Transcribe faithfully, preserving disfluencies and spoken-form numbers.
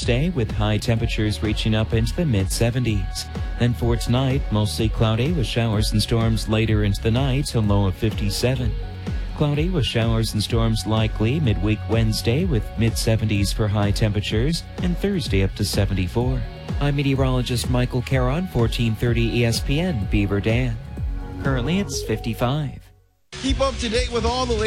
Wednesday with high temperatures reaching up into the mid seventies. Then for tonight, mostly cloudy with showers and storms later into the night, a low of fifty-seven. Cloudy with showers and storms likely midweek Wednesday with mid seventies for high temperatures, and Thursday up to seventy-four. I'm meteorologist Michael Caron, fourteen thirty E S P N Beaver Dam. Currently it's fifty-five. Keep up to date with all the